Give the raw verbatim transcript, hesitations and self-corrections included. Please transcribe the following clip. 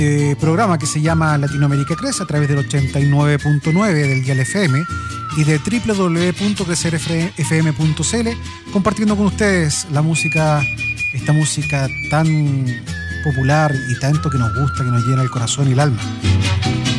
Eh, programa que se llama Latinoamérica Crece a través del ochenta y nueve punto nueve del Dial F M y de doble u doble u doble u punto crecer f m punto c l, compartiendo con ustedes la música, esta música tan popular y tanto que nos gusta, que nos llena el corazón y el alma.